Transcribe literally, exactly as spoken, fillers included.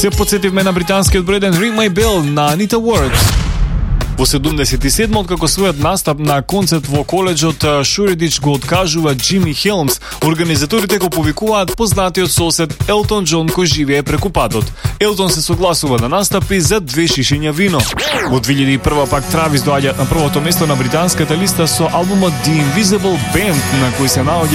Се подсетивме на британскиот бреден Ring My Bell на Anita Works. Во седумдесет и седма, откако својот настап на концерт во коледжот Шуридич го откажува Джими Хелмс, организаторите го повикуваат познатиот сосед Елтон Џон кој живее преку патот. Елтон се согласува на настапи за две шишиња вино. Во две илјади и прва пак Травис доаѓа на првото место на британската листа со албумот The Invisible Band, на кој се наоѓа